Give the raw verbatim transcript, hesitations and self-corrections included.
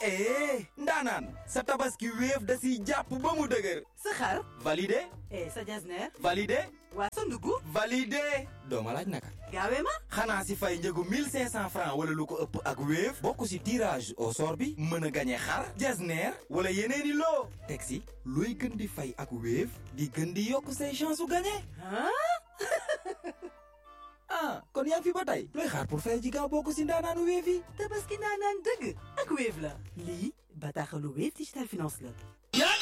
eh ndaanaan sa tabaski Wave da siy jàpp ba mu dëgër. sa xar validé. eh sa jasneer validé. waa sa ndugg validé. dooma laaj naka. gaawee ma. xanaa si fay njëgu mille cinq cents francs wala lu ko ëpp ak Wave bokk si tirage au sort bi mën a gañe xar jasneer wala yeneeni loo teg si looy gën di fay ak Wave di gën di yokk say chance su gañe. ah kon yaa ngi fi ba tey looy xaar pour fay ji gaaw bokk si ndaanaanu Wave yi. tabaski ndaanaan dëgg ak Wave la lii bataaxalu Wave Digital Finance la.